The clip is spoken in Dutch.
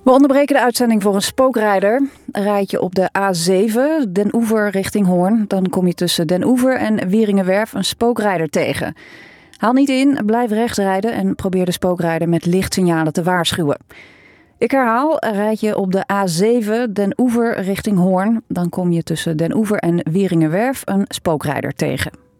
We onderbreken de uitzending voor een spookrijder. Rijd je op de A7 Den Oever richting Hoorn, dan kom je tussen Den Oever en Wieringenwerf een spookrijder tegen. Haal niet in, blijf rechts rijden en probeer de spookrijder met lichtsignalen te waarschuwen. Ik herhaal, rijd je op de A7 Den Oever richting Hoorn, dan kom je tussen Den Oever en Wieringenwerf een spookrijder tegen.